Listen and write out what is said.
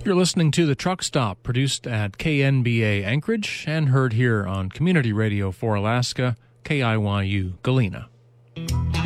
You're listening to The Truck Stop, produced at KNBA Anchorage and heard here on Community Radio for Alaska, KIYU Galena.